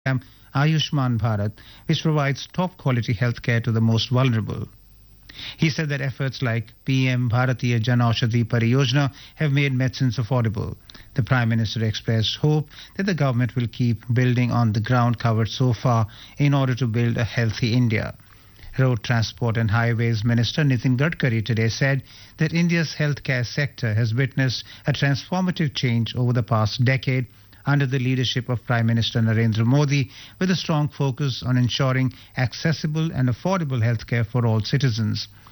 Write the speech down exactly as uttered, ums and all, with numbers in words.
program Ayushman Bharat, which provides top quality healthcare to the most vulnerable. He said that efforts like P M Bharatiya Jan Aushadhi Pariyojana have made medicines affordable. The Prime Minister expressed hope that the government will keep building on the ground covered so far in order to build a healthy India. Road Transport and Highways Minister Nitin Gadkari today said that India's healthcare sector has witnessed a transformative change over the past decade under the leadership of Prime Minister Narendra Modi, with a strong focus on ensuring accessible and affordable healthcare for all citizens.